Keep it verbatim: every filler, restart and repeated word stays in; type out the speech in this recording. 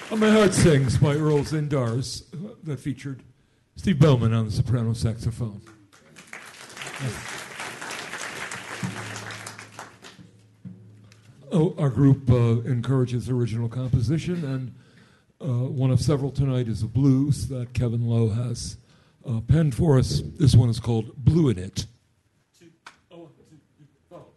Uh, My Heart Sings by Earl Zindars, uh, that featured Steve Bowman on the soprano saxophone. Oh, our group uh, encourages original composition, and uh, one of several tonight is a blues that Kevin Lowe has uh, penned for us. This one is called Blue in It.